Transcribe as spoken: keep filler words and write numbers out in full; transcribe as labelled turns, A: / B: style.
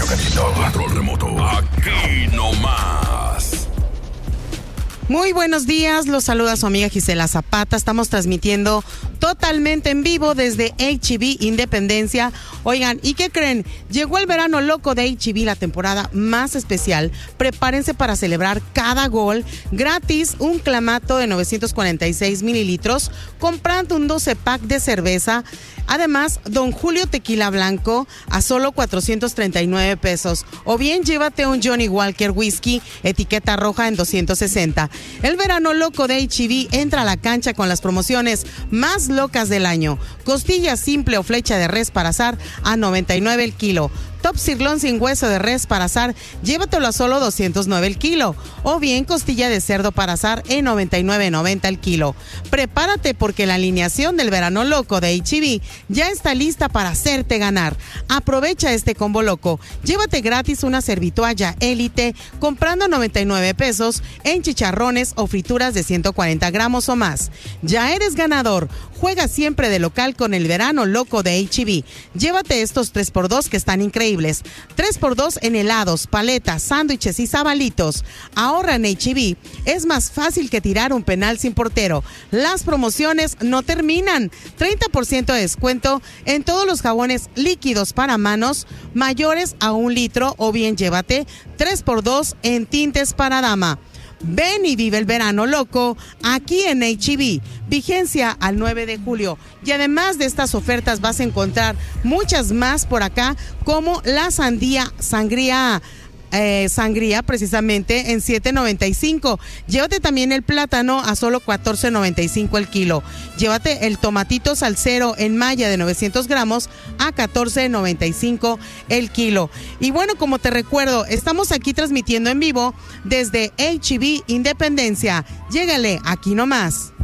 A: chocadito. Control remoto. Aquí nomás.
B: Muy buenos días, los saluda su amiga Gisela Zapata. Estamos transmitiendo totalmente en vivo desde H E B Independencia. Oigan, ¿y qué creen? Llegó el verano loco de H E B, la temporada más especial. Prepárense para celebrar cada gol. Gratis, un clamato de novecientos cuarenta y seis mililitros, comprando un doce pack de cerveza. Además, Don Julio Tequila Blanco a solo cuatrocientos treinta y nueve pesos. O bien llévate un Johnny Walker Whisky, etiqueta roja en doscientos sesenta. El verano loco de H E B entra a la cancha con las promociones más locas del año. Costilla simple o flecha de res para asar a noventa y nueve el kilo. Top sirlón sin hueso de res para asar, llévatelo a solo doscientos nueve el kilo. O bien costilla de cerdo para asar en noventa y nueve noventa el kilo. Prepárate porque la alineación del verano loco de H E B ya está lista para hacerte ganar. Aprovecha este combo loco. Llévate gratis una servitoalla élite comprando noventa y nueve pesos en chicharrones o frituras de ciento cuarenta gramos o más. Ya eres ganador. Juega siempre de local con el verano loco de H E B. Llévate estos tres por dos que están increíbles. tres por dos en helados, paletas, sándwiches y sabalitos. Ahorra en H E B. Es más fácil que tirar un penal sin portero. Las promociones no terminan. treinta por ciento de descuento en todos los jabones líquidos para manos mayores a un litro, o bien llévate tres por dos en tintes para dama. Ven y vive el verano loco aquí en H E B. Vigencia al nueve de julio. Y además de estas ofertas vas a encontrar muchas más por acá, como la sandía, sangría, eh, sangría precisamente en siete noventa y cinco. Llévate también el plátano a solo catorce noventa y cinco el kilo. Llévate el tomatito salsero en malla de novecientos gramos a catorce noventa y cinco el kilo. Y bueno, como te recuerdo, estamos aquí transmitiendo en vivo desde H E B Independencia. Llégale aquí nomás.